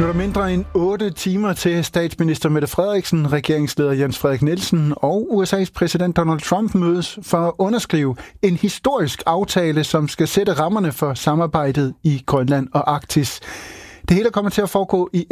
Nu er der mindre end 8 timer til statsminister Mette Frederiksen, regeringsleder Jens Frederik Nielsen og USA's præsident Donald Trump mødes for at underskrive en historisk aftale, som skal sætte rammerne for samarbejdet i Grønland og Arktis. Det hele kommer til at foregå i